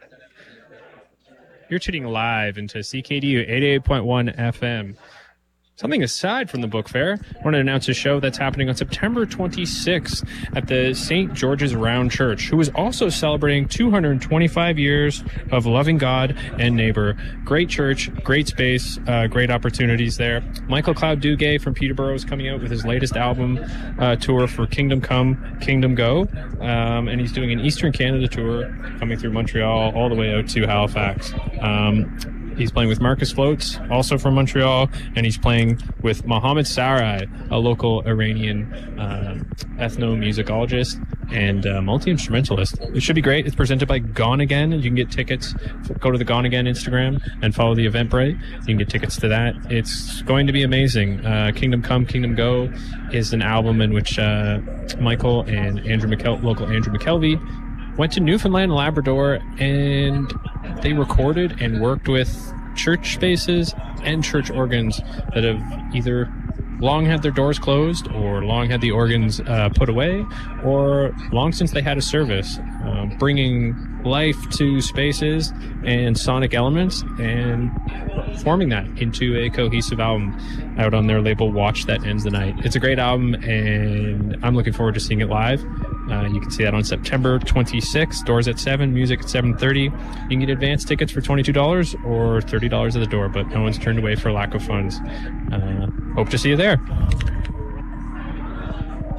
You're tuning live into CKDU 88.1 FM. Something aside from the book fair, I want to announce a show that's happening on September 26th at the St. George's Round Church, who is also celebrating 225 years of loving God and neighbor. Great church, great space, great opportunities there. Michael Cloud Duguay from Peterborough is coming out with his latest album tour for Kingdom Come, Kingdom Go, and he's doing an Eastern Canada tour coming through Montreal all the way out to Halifax. He's playing with Marcus Floats, also from Montreal, and he's playing with Mohammed Sarai, a local Iranian ethnomusicologist and multi-instrumentalist. It should be great. It's presented by Gone Again. You can get tickets. Go to the Gone Again Instagram and follow the Eventbrite. You can get tickets to that. It's going to be amazing. Kingdom Come, Kingdom Go is an album in which Michael and local Andrew McKelvey went to Newfoundland and Labrador, and they recorded and worked with church spaces and church organs that have either long had their doors closed or long had the organs put away or long since they had a service, bringing life to spaces and sonic elements and forming that into a cohesive album out on their label Watch That Ends the Night. It's a great album, and I'm looking forward to seeing it live. You can see that on September 26th. Doors at 7, music at 7:30. You can get advance tickets for $22 or $30 at the door, but no one's turned away for lack of funds. Hope to see you there.